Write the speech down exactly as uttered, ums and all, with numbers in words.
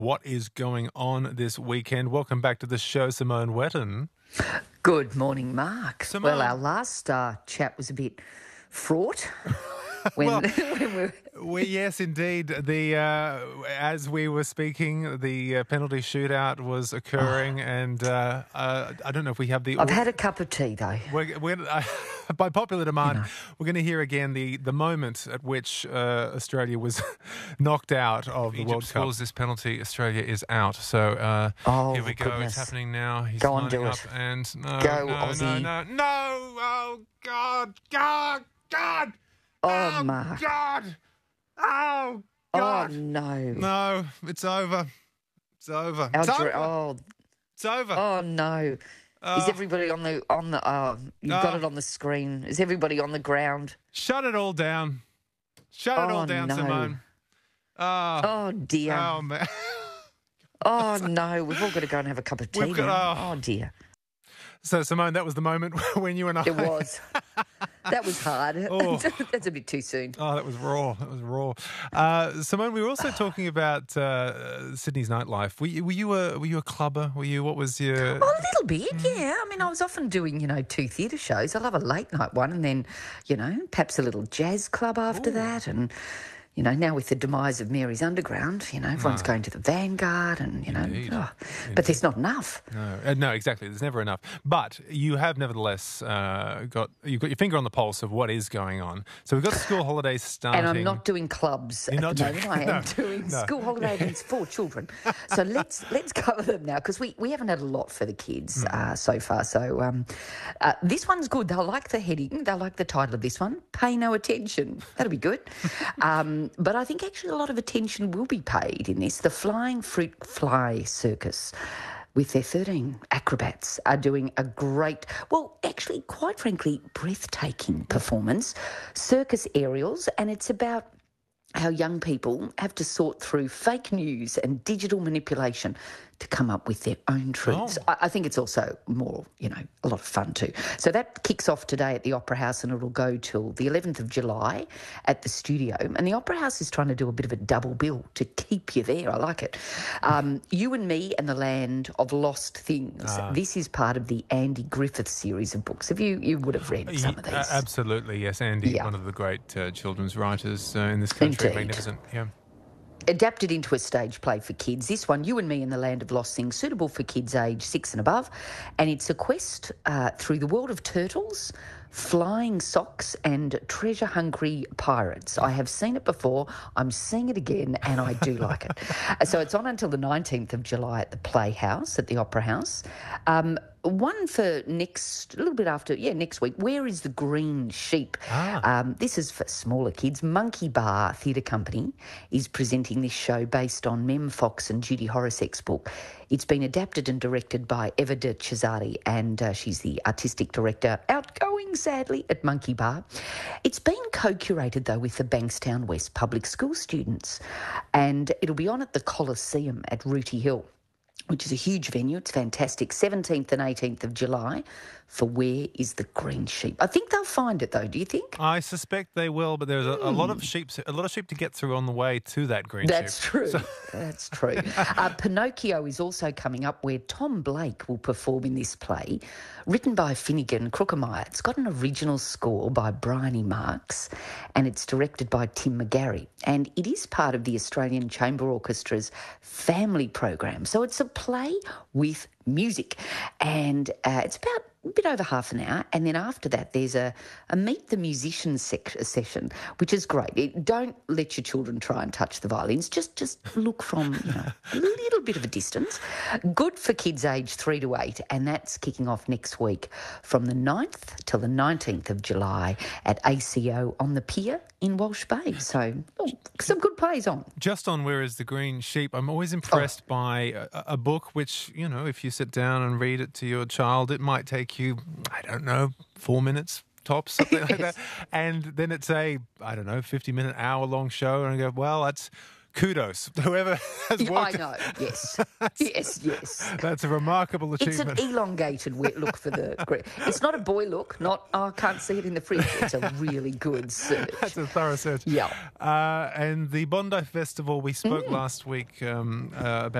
what is going on this weekend. Welcome back to the show, Simone Wetton. Good morning, Mark. Simone. Well, our last uh, chat was a bit fraught. When, well, when we're... we, yes, indeed. The uh, as we were speaking, the uh, penalty shootout was occurring, oh. and uh, uh, I don't know if we have the. I've had a cup of tea though. We're, we're, uh, by popular demand, you know. we're going to hear again the, the moment at which uh, Australia was knocked out of the Egypt World Cup. Scores this penalty, Australia is out. So uh, oh, here we go. goodness. It's happening now. He's go on, lining do up, it. and no, go, no, Aussie. no, no, no! Oh God, God, God! Oh, oh Mark. God! Oh God! Oh no! No, it's over. It's over. Our It's dr- over. Oh, It's over. oh no! Uh, Is everybody on the on the? Oh, you've uh, got it on the screen. Is everybody on the ground? Shut it all down. Shut it Oh, all down, no. Simone. Oh, Oh dear! oh man. Oh no! We've all got to go and have a cup of tea We've got- now. oh. Oh dear! So, Simone, that was the moment when you and I... It was. That was hard. Oh. That's a bit too soon. Oh, that was raw. That was raw. Uh, Simone, we were also talking about uh, Sydney's nightlife. Were you, were you a were you a clubber? Were you? What was your? Oh, a little bit, yeah. I mean, I was often doing, you know, two theatre shows. I love a late night one, and then, you know, perhaps a little jazz club after Ooh. that, and. You know, now with the demise of Mary's Underground, you know, everyone's No. going to the Vanguard and, you know, Indeed. oh, but there's not enough. No, uh, no, exactly. There's never enough. But you have nevertheless uh, got you've got your finger on the pulse of what is going on. So we've got school holidays starting. And I'm not doing clubs You're at not the doing- moment. I am no, doing no. school holiday events for children. So let's let's cover them now because we, we haven't had a lot for the kids Mm. uh, so far. So um, uh, this one's good. They'll like the heading. They'll like the title of this one. Pay no attention. That'll be good. um, but I think actually a lot of attention will be paid in this. The Flying Fruit Fly Circus, with their thirteen acrobats, are doing a great, well, actually, quite frankly, breathtaking performance. Circus aerials, and it's about how young people have to sort through fake news and digital manipulation to come up with their own truths. Oh. I, I think it's also more, you know, a lot of fun too. So that kicks off today at the Opera House and it'll go till the eleventh of July at the studio. And the Opera House is trying to do a bit of a double bill to keep you there. I like it. Um, You and Me and the Land of Lost Things. Ah. This is part of the Andy Griffith series of books. Have you, you would have read some of Ye- these. uh, absolutely, yes. Andy, Yeah. one of the great uh, children's writers uh, in this country. Indeed. Magnificent, yeah. Adapted into a stage play for kids. This one, You and Me in the Land of Lost Things, suitable for kids age six and above. And it's a quest uh, through the world of turtles, flying socks and treasure-hungry pirates. I have seen it before. I'm seeing it again, and I do like it. Uh, So it's on until the nineteenth of July at the Playhouse, at the Opera House. Um, one for next, a little bit after, yeah, next week. Where is the Green Sheep? Ah. Um, this is for smaller kids. Monkey Bar Theatre Company is presenting this show based on Mem Fox and Judy Horacek's book. It's been adapted and directed by Eva de Cesare, and uh, she's the artistic director, outgoing, sadly, at Monkey Bar. It's been co-curated, though, with the Bankstown West Public School students, and it'll be on at the Coliseum at Rooty Hill, which is a huge venue. It's fantastic. seventeenth and eighteenth of July for Where is the Green Sheep? I think they'll find it, though. Do you think? I suspect they will, but there's a, a lot of sheep, a lot of sheep to get through on the way to that green That's sheep. true. So- That's true. Uh, Pinocchio is also coming up, where Tom Blake will perform in this play, written by Finnegan Crookemeyer. It's got an original score by Bryony Marks, and it's directed by Tim McGarry. And it is part of the Australian Chamber Orchestra's family program. So it's a play with music, and uh, it's about a bit over half an hour, and then after that there's a, a Meet the Musicians sec- session, which is great. It, don't let your children try and touch the violins. Just just look from, you know, a little bit of a distance. Good for kids aged three to eight, and that's kicking off next week from the ninth till the nineteenth of July at A C O on the pier in Walsh Bay. So oh, some good plays on. Just on Where is the Green Sheep, I'm always impressed Oh. by a, a book which, you know, if you sit down and read it to your child, it might take you, I don't know, four minutes tops, something like that. And then it's a, I don't know, fifty minute, hour long show. And I go, well, that's kudos. Whoever has Yeah, I worked. know. Yes. yes, yes. That's a remarkable It's achievement. an elongated we- look for the... gre- It's not a boy look, not, oh, I can't see it in the fridge. It's a really good search. That's a thorough search. Yeah. Uh, and the Bondi Festival, we spoke Mm. last week um, uh, about.